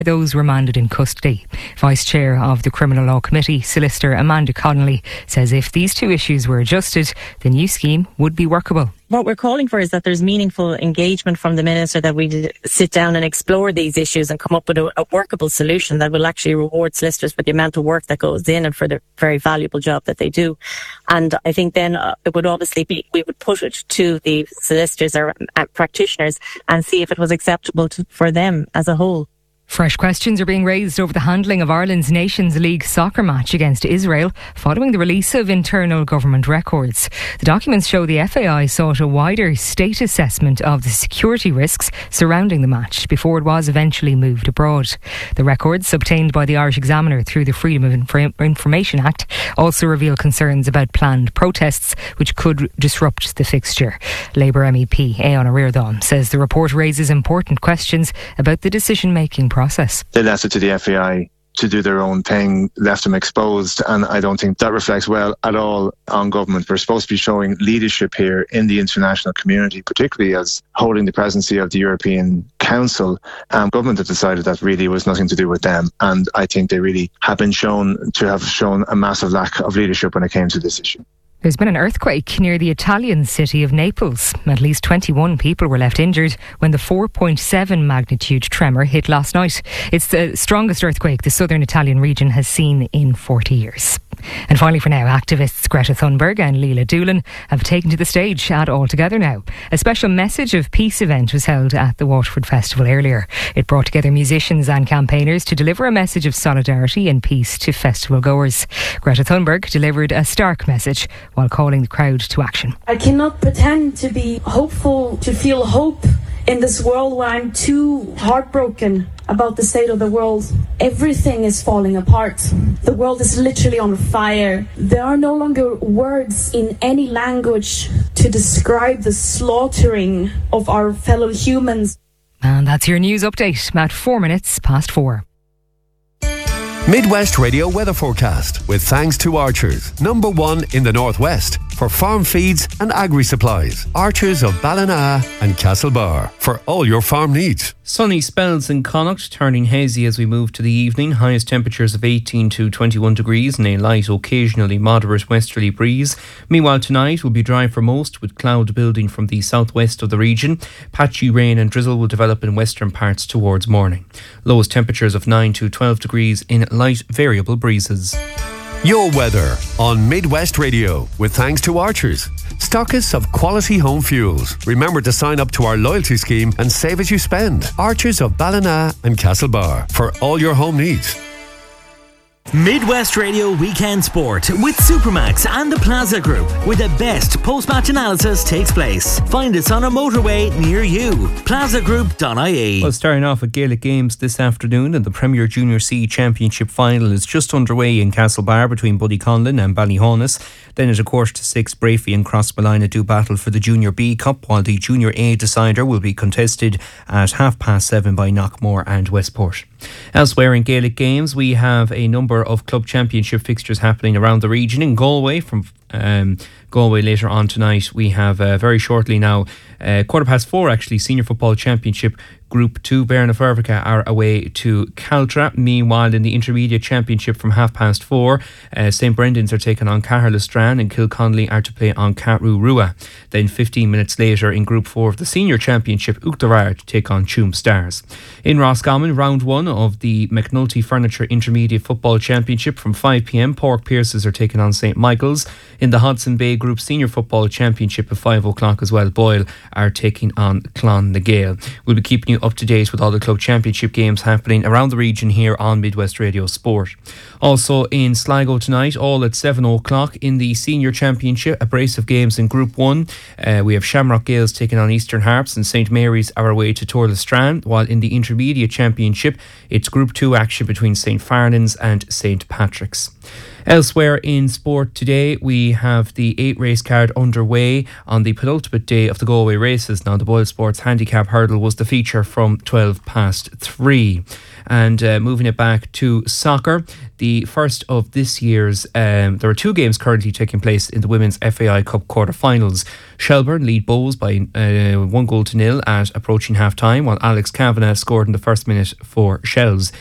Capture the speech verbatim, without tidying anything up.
those remanded in custody. Vice Chair of the Criminal Law Committee, Solicitor Amanda Connolly, says if these two issues were adjusted, the new scheme would be workable. What we're calling for is that there's meaningful engagement from the Minister, that we sit down and explore these issues and come up with a, a workable solution that will actually reward solicitors for the amount of work that goes in and for the very valuable job that they do. And I think then uh, it would obviously be, we would put it to the solicitors or uh, practitioners and see if it was acceptable to, for them as a whole. Fresh questions are being raised over the handling of Ireland's Nations League soccer match against Israel following the release of internal government records. The documents show the F A I sought a wider state assessment of the security risks surrounding the match before it was eventually moved abroad. The records, obtained by the Irish Examiner through the Freedom of Inf- Information Act, also reveal concerns about planned protests which could disrupt the fixture. Labour M E P Aodhán Ó Ríordáin says the report raises important questions about the decision-making process. Process. They left it to the F A I to do their own thing, left them exposed, and I don't think that reflects well at all on government. We're supposed to be showing leadership here in the international community, particularly as holding the presidency of the European Council, and government have decided that really was nothing to do with them, and I think they really have been shown to have shown a massive lack of leadership when it came to this issue. There's been an earthquake near the Italian city of Naples. At least twenty-one people were left injured when the four point seven magnitude tremor hit last night. It's the strongest earthquake the southern Italian region has seen in forty years. And finally for now, activists Greta Thunberg and Leela Doolan have taken to the stage at All Together Now. A special Message of Peace event was held at the Waterford Festival earlier. It brought together musicians and campaigners to deliver a message of solidarity and peace to festival goers. Greta Thunberg delivered a stark message while calling the crowd to action. I cannot pretend to be hopeful, to feel hope in this world where I'm too heartbroken about the state of the world. Everything is falling apart. The world is literally on fire. There are no longer words in any language to describe the slaughtering of our fellow humans. And that's your news update at four minutes past four. Midwest Radio weather forecast with thanks to Archers, number one in the northwest for farm feeds and agri supplies. Archers of Ballina and Castlebar for all your farm needs. Sunny spells in Connacht, turning hazy as we move to the evening. Highest temperatures of eighteen to twenty-one degrees and a light, occasionally moderate westerly breeze. Meanwhile, tonight will be dry for most, with cloud building from the southwest of the region. Patchy rain and drizzle will develop in western parts towards morning. Lowest temperatures of nine to twelve degrees in light variable breezes. Your weather on Midwest Radio with thanks to Archers, stockists of quality home fuels. Remember to sign up to our loyalty scheme and save as you spend. Archers of Ballina and Castlebar for all your home needs. Midwest Radio Weekend Sport with Supermax and the Plaza Group, where the best post-match analysis takes place. Find us on a motorway near you. plaza group dot I E. Well, starting off with Gaelic games this afternoon, and the Premier Junior C Championship final is just underway in Castlebar between Buddyconlin and Ballyhonus. Then at a quarter to six, Brafey and Crossmolina do battle for the Junior B Cup, while the Junior A decider will be contested at half past seven by Knockmore and Westport. Elsewhere in Gaelic games, we have a number of club championship fixtures happening around the region. In Galway, from um, Galway later on tonight, we have uh, very shortly now, uh, quarter past four actually, Senior Football Championship Group two, Bernafervica are away to Caltra. Meanwhile, in the Intermediate Championship from half past four, uh, St Brendan's are taking on Caherlistran and Kilconnelly are to play on Carrurua. Then fifteen minutes later in Group four of the Senior Championship, Uachtaráir to take on Tuam Stars. In Roscommon, round one of the McNulty Furniture Intermediate Football Championship from five p m, Pork Pierces are taking on St Michael's. In the Hudson Bay Group Senior Football Championship at five o'clock as well, Boyle are taking on Clon the Gale. We'll be keeping you up to date with all the club championship games happening around the region here on Midwest Radio Sport. Also in Sligo tonight, all at seven o'clock in the Senior Championship, a brace of games in Group one. Uh, we have Shamrock Gales taking on Eastern Harps and St Mary's are away to Torlestrand, while in the Intermediate Championship, it's Group two action between St Farnans and St Patrick's. Elsewhere in sport today, we have the eight race card underway on the penultimate day of the Galway races. Now, the Boyle Sports Handicap Hurdle was the feature from twelve past three. And uh, moving it back to soccer, the first of this year's, um, there are two games currently taking place in the Women's F A I Cup quarter-finals. Shelbourne lead Bohs by uh, one goal to nil at approaching half-time, while Alex Kavanagh scored in the first minute for Shells.